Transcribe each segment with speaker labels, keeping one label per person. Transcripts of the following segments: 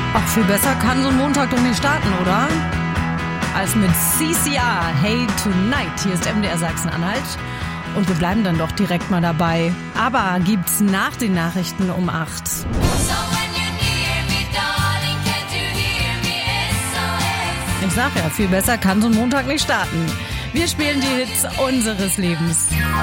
Speaker 1: Ach, viel besser kann so ein Montag doch nicht starten, oder? Als mit CCR, Hey Tonight. Hier ist MDR Sachsen-Anhalt. Und wir bleiben dann doch direkt mal dabei. Aber gibt's nach den Nachrichten um 8. Ich sag ja, viel besser kann so ein Montag nicht starten. Wir spielen die Hits unseres Lebens.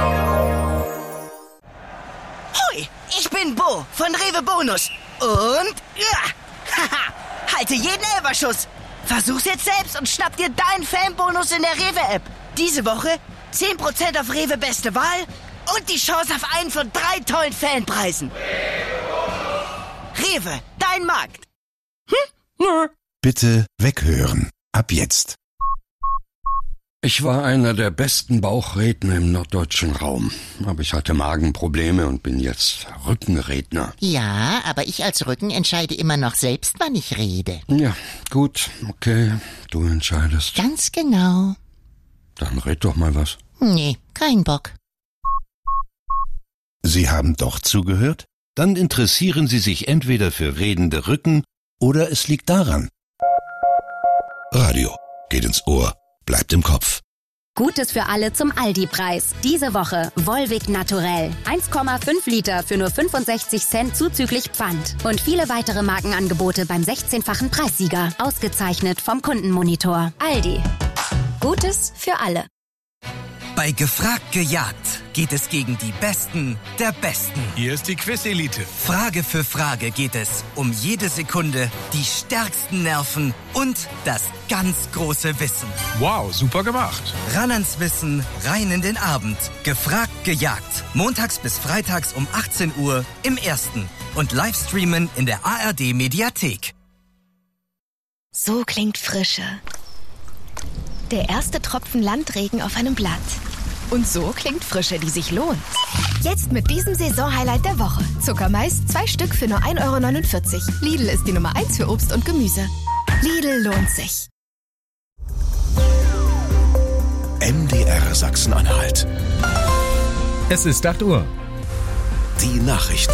Speaker 2: Hoi, ich bin Bo von Rewe Bonus. Und ja, haha, halte jeden Elferschuss. Versuch's jetzt selbst und schnapp dir deinen Fanbonus in der Rewe-App. Diese Woche 10% auf Rewe Beste Wahl und die Chance auf einen von 3 tollen Fanpreisen. Rewe, dein Markt.
Speaker 3: Bitte weghören. Ab jetzt.
Speaker 4: Ich war einer der besten Bauchredner im norddeutschen Raum. Aber ich hatte Magenprobleme und bin jetzt Rückenredner.
Speaker 5: Ja, aber ich als Rücken entscheide immer noch selbst, wann ich rede.
Speaker 4: Ja, gut, okay, du entscheidest.
Speaker 5: Ganz genau.
Speaker 4: Dann red doch mal was.
Speaker 5: Nee, kein Bock.
Speaker 3: Sie haben doch zugehört? Dann interessieren Sie sich entweder für redende Rücken oder es liegt daran. Radio geht ins Ohr, bleibt im Kopf.
Speaker 6: Gutes für alle zum Aldi-Preis. Diese Woche Volvic Naturell. 1,5 Liter für nur 65 Cent zuzüglich Pfand. Und viele weitere Markenangebote beim 16-fachen Preissieger. Ausgezeichnet vom Kundenmonitor. Aldi. Gutes für alle.
Speaker 7: Bei Gefragt gejagt geht es gegen die Besten der Besten.
Speaker 8: Hier ist die Quiz-Elite.
Speaker 7: Frage für Frage geht es um jede Sekunde, die stärksten Nerven und das ganz große Wissen.
Speaker 8: Wow, super gemacht.
Speaker 7: Ran ans Wissen, rein in den Abend. Gefragt gejagt. Montags bis freitags um 18 Uhr im Ersten. Und Livestreamen in der ARD-Mediathek.
Speaker 9: So klingt Frische. Der erste Tropfen Landregen auf einem Blatt. Und so klingt Frische, die sich lohnt. Jetzt mit diesem Saisonhighlight der Woche. Zuckermais, 2 Stück für nur 1,49 €. Lidl ist die Nummer 1 für Obst und Gemüse. Lidl lohnt sich.
Speaker 3: MDR Sachsen-Anhalt.
Speaker 10: Es ist 8 Uhr.
Speaker 3: Die Nachrichten.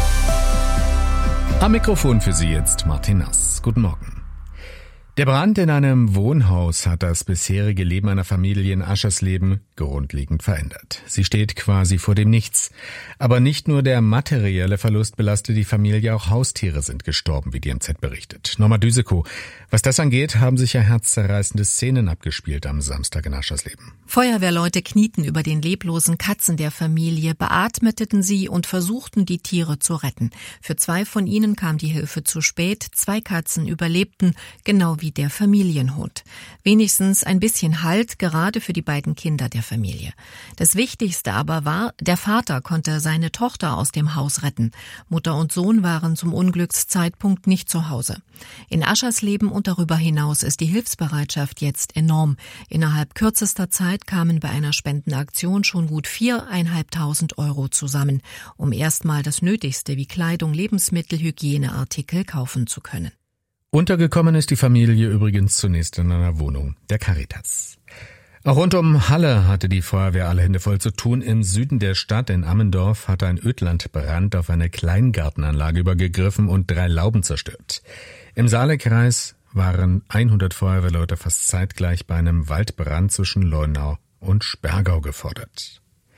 Speaker 10: Am Mikrofon für Sie jetzt Martin Nass. Guten Morgen. Der Brand in einem Wohnhaus hat das bisherige Leben einer Familie in Aschersleben grundlegend verändert. Sie steht quasi vor dem Nichts. Aber nicht nur der materielle Verlust belastet die Familie, auch Haustiere sind gestorben, wie die MZ berichtet. Norma Düsekow, was das angeht, haben sich ja herzzerreißende Szenen abgespielt am Samstag in Aschersleben.
Speaker 11: Feuerwehrleute knieten über den leblosen Katzen der Familie, beatmeten sie und versuchten, die Tiere zu retten. Für 2 von ihnen kam die Hilfe zu spät. 2 Katzen überlebten, genau wie der Familienhund. Wenigstens ein bisschen Halt, gerade für die beiden Kinder der Familie. Das Wichtigste aber war, der Vater konnte seine Tochter aus dem Haus retten. Mutter und Sohn waren zum Unglückszeitpunkt nicht zu Hause. In Aschersleben und darüber hinaus ist die Hilfsbereitschaft jetzt enorm. Innerhalb kürzester Zeit kamen bei einer Spendenaktion schon gut 4.500 € zusammen, um erstmal das Nötigste wie Kleidung, Lebensmittel, Hygieneartikel kaufen zu können.
Speaker 10: Untergekommen ist die Familie übrigens zunächst in einer Wohnung der Caritas. Auch rund um Halle hatte die Feuerwehr alle Hände voll zu tun. Im Süden der Stadt in Ammendorf hatte ein Ödlandbrand auf eine Kleingartenanlage übergegriffen und 3 Lauben zerstört. Im Saalekreis waren 100 Feuerwehrleute fast zeitgleich bei einem Waldbrand zwischen Leunau und Spergau gefordert.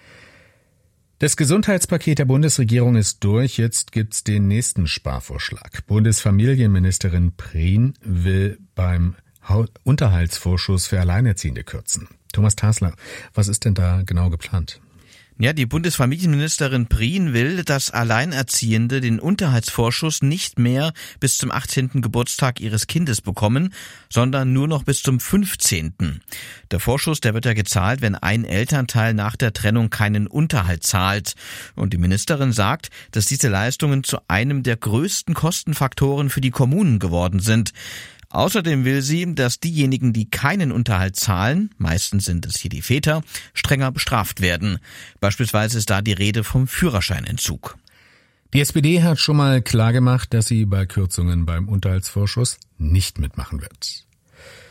Speaker 10: Das Gesundheitspaket der Bundesregierung ist durch, jetzt gibt's den nächsten Sparvorschlag. Bundesfamilienministerin Prien will beim Unterhaltsvorschuss für Alleinerziehende kürzen. Thomas Tasler, was ist denn da genau geplant?
Speaker 12: Ja, die Bundesfamilienministerin Prien will, dass Alleinerziehende den Unterhaltsvorschuss nicht mehr bis zum 18. Geburtstag ihres Kindes bekommen, sondern nur noch bis zum 15. Der Vorschuss, der wird ja gezahlt, wenn ein Elternteil nach der Trennung keinen Unterhalt zahlt. Und die Ministerin sagt, dass diese Leistungen zu einem der größten Kostenfaktoren für die Kommunen geworden sind. Außerdem will sie, dass diejenigen, die keinen Unterhalt zahlen, meistens sind es hier die Väter, strenger bestraft werden. Beispielsweise ist da die Rede vom Führerscheinentzug.
Speaker 10: Die SPD hat schon mal klargemacht, dass sie bei Kürzungen beim Unterhaltsvorschuss nicht mitmachen wird.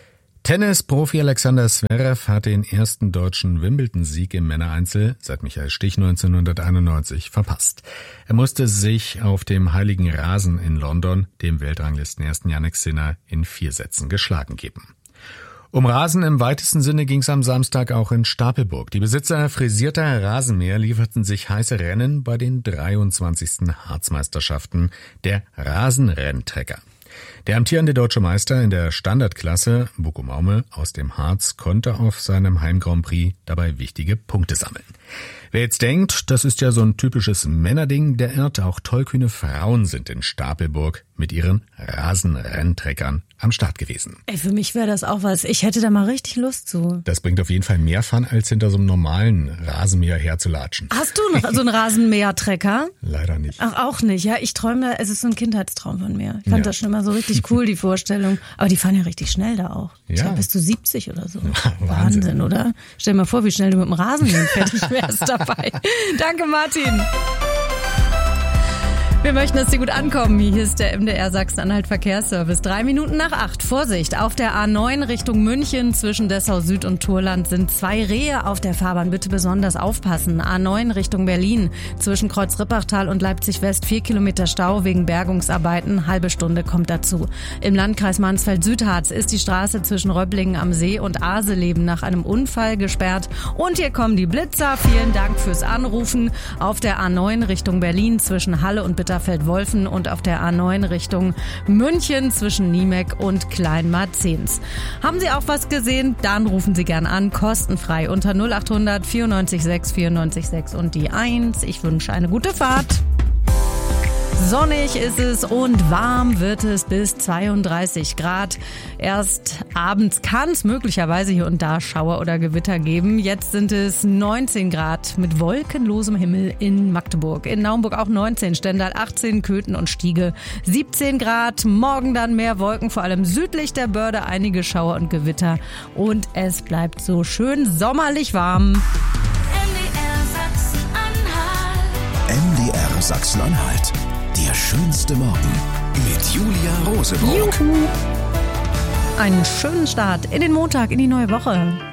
Speaker 10: Tennisprofi Alexander Zverev hat den ersten deutschen Wimbledon-Sieg im Männereinzel seit Michael Stich 1991 verpasst. Er musste sich auf dem Heiligen Rasen in London dem Weltranglistenersten Jannik Sinner in 4 Sätzen geschlagen geben. Um Rasen im weitesten Sinne ging es am Samstag auch in Stapelburg. Die Besitzer frisierter Rasenmäher lieferten sich heiße Rennen bei den 23. Harzmeisterschaften der Rasenrenntrecker. Der amtierende deutsche Meister in der Standardklasse, Boko Maume aus dem Harz, konnte auf seinem Heim-Grand Prix dabei wichtige Punkte sammeln. Wer jetzt denkt, das ist ja so ein typisches Männerding, der irrt. Auch tollkühne Frauen sind in Stapelburg mit ihren Rasenrenntreckern am Start gewesen.
Speaker 1: Ey, für mich wäre das auch was. Ich hätte da mal richtig Lust zu.
Speaker 10: Das bringt auf jeden Fall mehr Fun, als hinter so einem normalen Rasenmäher herzulatschen.
Speaker 1: Hast du noch so einen Rasenmähertrecker?
Speaker 10: Leider nicht.
Speaker 1: Ach, auch nicht. Ja, ich träume, es ist so ein Kindheitstraum von mir. Ich fand das schon immer so richtig cool, die Vorstellung. Aber die fahren ja richtig schnell da auch. Ich glaube, bis zu 70 oder so. Wahnsinn, oder? Stell dir mal vor, wie schnell du mit dem Rasenmäher fertig wärst dabei. Danke, Martin. Wir möchten, dass Sie gut ankommen. Hier ist der MDR Sachsen-Anhalt Verkehrsservice. 8:03. Vorsicht, auf der A9 Richtung München zwischen Dessau Süd und Thurland sind 2 Rehe auf der Fahrbahn. Bitte besonders aufpassen. A9 Richtung Berlin zwischen Kreuz-Rippachtal und Leipzig West 4 Kilometer Stau wegen Bergungsarbeiten. Halbe Stunde kommt dazu. Im Landkreis Mansfeld-Südharz ist die Straße zwischen Röblingen am See und Aseleben nach einem Unfall gesperrt. Und hier kommen die Blitzer. Vielen Dank fürs Anrufen. Auf der A9 Richtung Berlin zwischen Halle und Bitterfeld-Wolfen und auf der A9 Richtung München zwischen Niemek und Kleinmarzens. Haben Sie auch was gesehen? Dann rufen Sie gern an, kostenfrei unter 0800 94 6 94 6 und die 1. Ich wünsche eine gute Fahrt. Sonnig ist es und warm wird es bis 32 Grad. Erst abends kann es möglicherweise hier und da Schauer oder Gewitter geben. Jetzt sind es 19 Grad mit wolkenlosem Himmel in Magdeburg. In Naumburg auch 19, Stendal 18, Köthen und Stiege 17 Grad. Morgen dann mehr Wolken, vor allem südlich der Börde einige Schauer und Gewitter. Und es bleibt so schön sommerlich warm.
Speaker 13: MDR Sachsen-Anhalt. Der schönste Morgen mit Julia Rosenburg.
Speaker 1: Juhu. Einen schönen Start in den Montag, in die neue Woche.